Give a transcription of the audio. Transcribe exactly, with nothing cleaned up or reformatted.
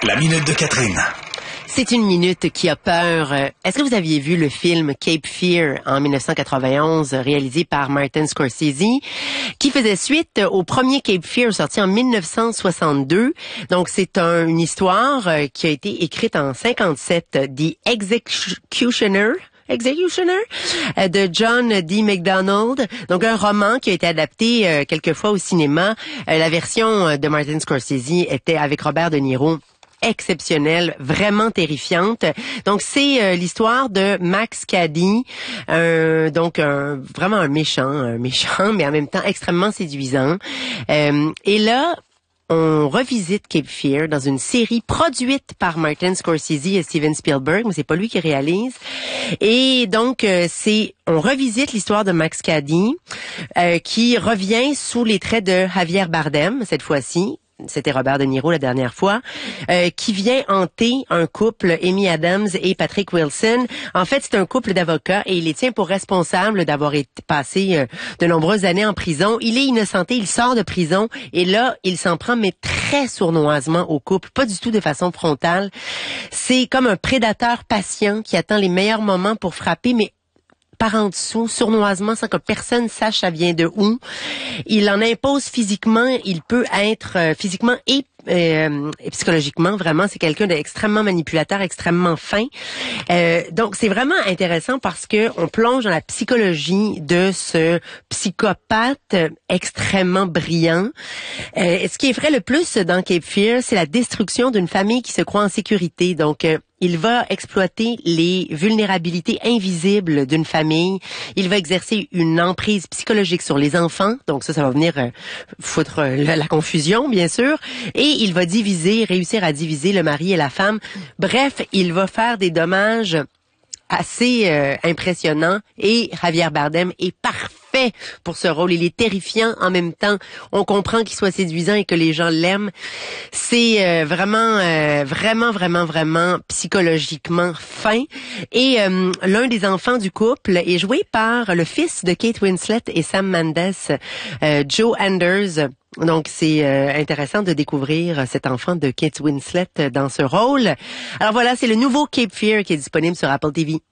La minute de Catherine. C'est une minute qui a peur. Est-ce que vous aviez vu le film Cape Fear en dix-neuf cent quatre-vingt-onze, réalisé par Martin Scorsese, qui faisait suite au premier Cape Fear sorti en dix-neuf cent soixante-deux. Donc, c'est un, une histoire qui a été écrite en cinquante-sept, The Executioner. Executioner de John D. MacDonald. Donc, un roman qui a été adapté euh, quelquefois au cinéma. Euh, la version de Martin Scorsese était avec Robert De Niro. Exceptionnelle, vraiment terrifiante. Donc c'est euh, l'histoire de Max Cady, euh, donc un, vraiment un méchant, un méchant, mais en même temps extrêmement séduisant. Euh, et là, on revisite Cape Fear dans une série produite par Martin Scorsese et Steven Spielberg, mais c'est pas lui qui réalise. Et donc euh, c'est on revisite l'histoire de Max Cady, euh, qui revient sous les traits de Javier Bardem cette fois-ci. C'était Robert De Niro la dernière fois, euh, qui vient hanter un couple, Amy Adams et Patrick Wilson. En fait, c'est un couple d'avocats et il les tient pour responsables d'avoir été passé euh, de nombreuses années en prison. Il est innocenté, il sort de prison et là, il s'en prend mais très sournoisement au couple, pas du tout de façon frontale. C'est comme un prédateur patient qui attend les meilleurs moments pour frapper, mais par en dessous, sournoisement, sans que personne sache ça vient de où. Il en impose physiquement, il peut être euh, physiquement et, euh, et psychologiquement, vraiment, c'est quelqu'un d'extrêmement manipulateur, extrêmement fin. Euh, donc, c'est vraiment intéressant parce que on plonge dans la psychologie de ce psychopathe extrêmement brillant. Euh, ce qui est vrai le plus dans Cape Fear, c'est la destruction d'une famille qui se croit en sécurité. Donc, euh, il va exploiter les vulnérabilités invisibles d'une famille. Il va exercer une emprise psychologique sur les enfants. Donc ça, ça va venir euh, foutre euh, la, la confusion, bien sûr. Et il va diviser, réussir à diviser le mari et la femme. Bref, il va faire des dommages assez euh, impressionnants. Et Javier Bardem est parfait pour ce rôle. Il est terrifiant en même temps. On comprend qu'il soit séduisant et que les gens l'aiment. C'est euh, vraiment, euh, vraiment, vraiment, vraiment psychologiquement fin. Et euh, l'un des enfants du couple est joué par le fils de Kate Winslet et Sam Mendes, euh, Joe Anders. Donc, c'est euh, intéressant de découvrir cet enfant de Kate Winslet dans ce rôle. Alors voilà, c'est le nouveau Cape Fear qui est disponible sur Apple T V.